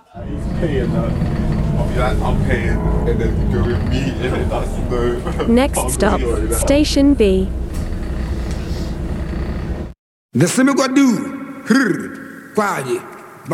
He's paying that. I'll be like, I'm paying, and then go with me, and then that's no. Next stop, Station B. The same go do. Quiet.